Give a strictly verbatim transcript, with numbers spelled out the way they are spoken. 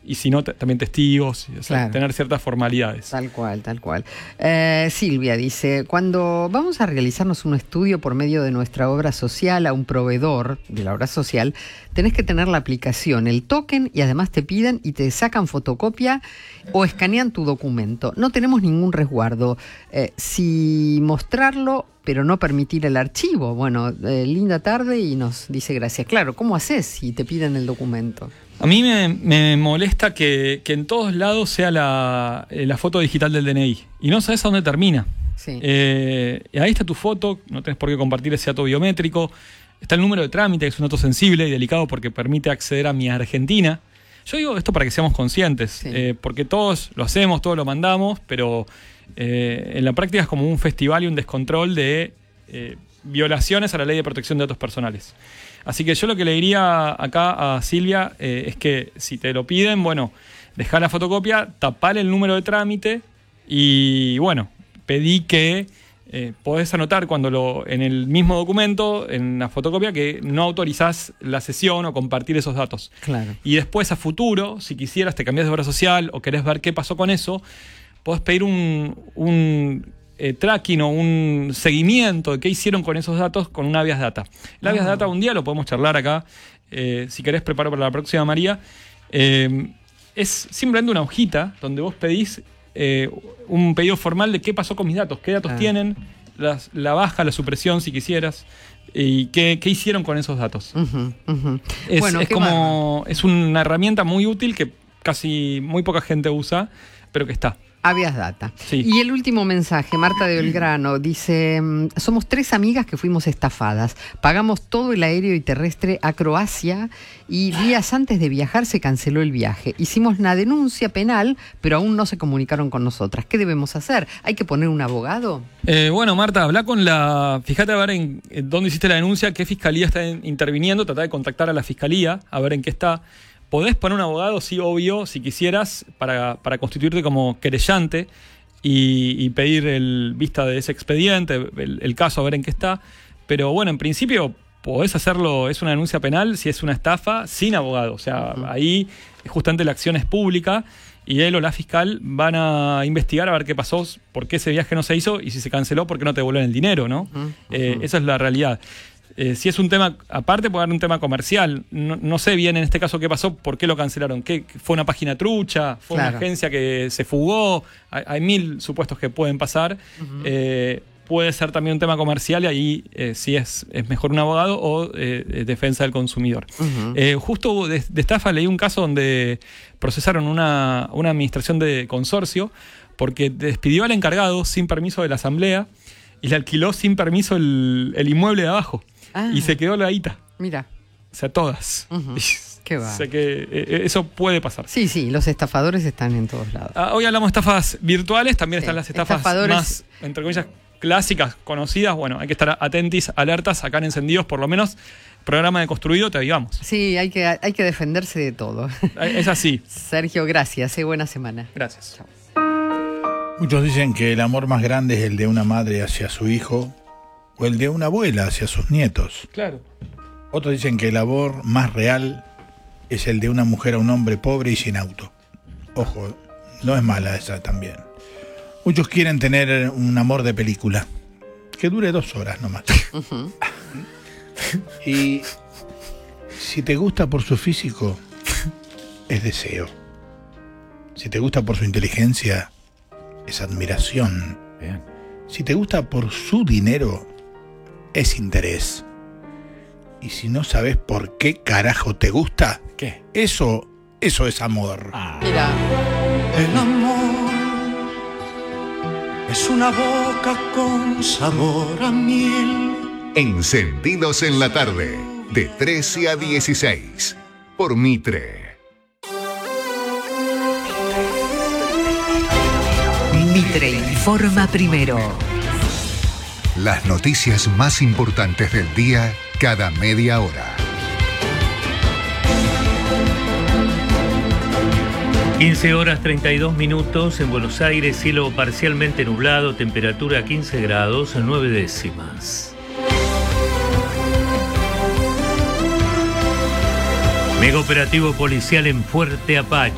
y si no, t- también testigos, o sea, Claro. tener ciertas formalidades. Tal cual, tal cual. Eh, Silvia dice, cuando vamos a realizarnos un estudio por medio de nuestra obra social a un proveedor de la obra social, tenés que tener la aplicación, el token, y además te piden y te sacan fotocopia o escanean tu documento. No tenemos ningún resguardo. Eh, si mostrarlo, pero no permitir el archivo. Bueno, eh, linda tarde y nos dice gracias. Claro, ¿cómo haces si te piden el documento? A mí me, me molesta que, que en todos lados sea la, eh, la foto digital del D N I y no sabes a dónde termina. Sí. Eh, ahí está tu foto, no tenés por qué compartir ese dato biométrico. Está el número de trámite, que es un dato sensible y delicado porque permite acceder a Mi Argentina. Yo digo esto para que seamos conscientes, Sí. eh, porque todos lo hacemos, todos lo mandamos, pero eh, en la práctica es como un festival y un descontrol de eh, violaciones a la ley de protección de datos personales. Así que yo lo que le diría acá a Silvia eh, es que si te lo piden, bueno, dejá la fotocopia, tapar el número de trámite y, bueno, pedí que eh, podés anotar cuando lo en el mismo documento, en la fotocopia, que no autorizás la sesión o compartir esos datos. Claro. Y después a futuro, si quisieras, te cambias de obra social o querés ver qué pasó con eso, podés pedir un... un Eh, tracking o un seguimiento de qué hicieron con esos datos con un habeas data. El habeas Ah. data un día lo podemos charlar acá, eh, si querés preparo para la próxima, María. Eh, es simplemente una hojita donde vos pedís eh, un pedido formal de qué pasó con mis datos, qué datos Ah. tienen, las, la baja, la supresión si quisieras, y qué, qué hicieron con esos datos. Ujú, ujú. Es, Bueno, es qué como es una herramienta muy útil que casi muy poca gente usa, pero que está. Habeas data. Sí. Y el último mensaje, Marta de Belgrano, dice, mm, somos tres amigas que fuimos estafadas. Pagamos todo el aéreo y terrestre a Croacia y días antes de viajar se canceló el viaje. Hicimos una denuncia penal, pero aún no se comunicaron con nosotras. ¿Qué debemos hacer? ¿Hay que poner un abogado? Eh, bueno, Marta, habla con la... Fíjate a ver en, en dónde hiciste la denuncia, qué fiscalía está en- interviniendo, trata de contactar a la fiscalía, a ver en qué está. Podés poner un abogado, sí, obvio, si quisieras, para, para constituirte como querellante y, y pedir el vista de ese expediente, el, el caso, a ver en qué está. Pero bueno, en principio podés hacerlo, es una denuncia penal, si es una estafa, sin abogado. O sea, uh-huh. ahí justamente la acción es pública y él o la fiscal van a investigar a ver qué pasó, por qué ese viaje no se hizo y si se canceló, por qué no te devuelven el dinero, ¿no? Uh-huh. Eh, esa es la realidad. Eh, si es un tema, aparte puede haber un tema comercial, no, no sé bien en este caso qué pasó, por qué lo cancelaron, ¿Qué, fue una página trucha, fue claro. una agencia que se fugó, hay, hay mil supuestos que pueden pasar, uh-huh. eh, puede ser también un tema comercial y ahí eh, sí es, es mejor un abogado o eh, defensa del consumidor. Uh-huh. Eh, justo de, de estafa leí un caso donde procesaron una, una administración de consorcio porque despidió al encargado sin permiso de la asamblea y le alquiló sin permiso el, el inmueble de abajo. Ah, y se quedó la guita. Mira. O sea, todas. Uh-huh. Qué va. O sea que eh, eso puede pasar. Sí, sí, los estafadores están en todos lados. Ah, hoy hablamos de estafas virtuales, también sí. están las estafas estafadores... más, entre comillas, clásicas, conocidas. Bueno, hay que estar atentis, alertas, acá en Encendidos, por lo menos, programa de Construido, te avivamos. Sí, hay que, hay que defenderse de todo. Es así. Sergio, gracias. Eh, buena semana. Gracias. Chao. Muchos dicen que el amor más grande es el de una madre hacia su hijo o el de una abuela hacia sus nietos. Claro. Otros dicen que el amor más real es el de una mujer a un hombre pobre y sin auto. Ojo, no es mala esa también. Muchos quieren tener un amor de película, que dure dos horas nomás. Uh-huh. Y si te gusta por su físico, es deseo. Si te gusta por su inteligencia, es admiración. Bien. Si te gusta por su dinero, es interés. Y si no sabes por qué carajo te gusta, ¿qué? Eso, eso es amor. Ah. Mira. El amor es una boca con sabor a miel. Encendidos en la tarde, de trece a dieciséis, por Mitre. Mitre informa primero. Las noticias más importantes del día cada media hora. quince horas treinta y dos minutos en Buenos Aires, cielo parcialmente nublado, temperatura quince grados, nueve décimas. Mega operativo policial en Fuerte Apache.